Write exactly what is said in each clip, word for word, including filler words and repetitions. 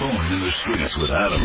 Bone in the Streets with Adam.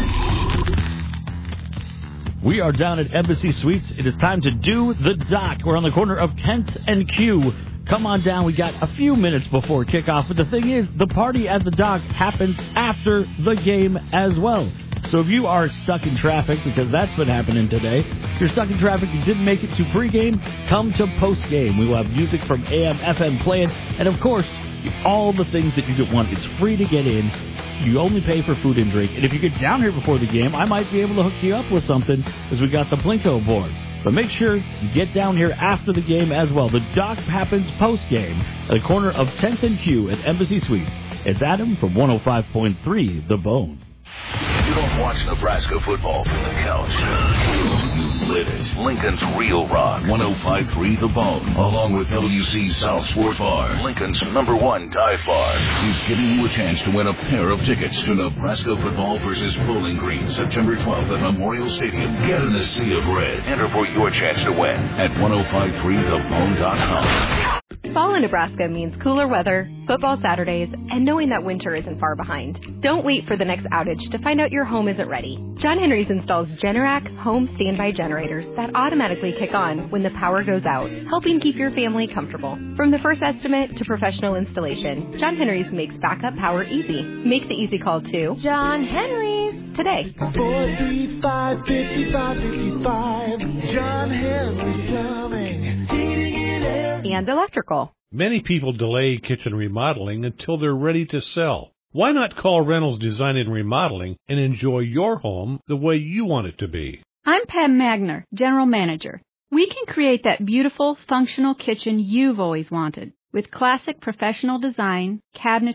We are down at Embassy Suites. It is time to do the dock. We're on the corner of tenth and Q. Come on down. We got a few minutes before kickoff. But the thing is, the party at the dock happens after the game as well. So if you are stuck in traffic, because that's been happening today, if you're stuck in traffic, you didn't make it to pregame, come to postgame. We will have music from A M, F M playing, and of course, all the things that you could want. It's free to get in. You only pay for food and drink. And if you get down here before the game, I might be able to hook you up with something, because we got the Plinko board. But make sure you get down here after the game as well. The dock happens postgame at the corner of tenth and Q at Embassy Suites. It's Adam from one oh five point three The Bone. You don't watch Nebraska football from the couch. You live it. Lincoln's Real Rock, one oh five point three The Bone, along with W C South Sport Bar, Lincoln's number one dive bar, is giving you a chance to win a pair of tickets to Nebraska football versus Bowling Green, September twelfth at Memorial Stadium. Get in a sea of red. Enter for your chance to win at ten fifty-three the bone dot com. Fall in Nebraska means cooler weather, football Saturdays, and knowing that winter isn't far behind. Don't wait for the next outage to find out your home isn't ready. John Henry's installs Generac home standby generators that automatically kick on when the power goes out, helping keep your family comfortable. From the first estimate to professional installation, John Henry's makes backup power easy. Make the easy call to John Henry's today. four three five, five five five five. John Henry's Plumbing, Heating and Air, and electrical. Many people delay kitchen remodeling until they're ready to sell. Why not call Reynolds Design and Remodeling and enjoy your home the way you want it to be? I'm Pam Magner, General Manager. We can create that beautiful, functional kitchen you've always wanted with classic professional design, cabinetry,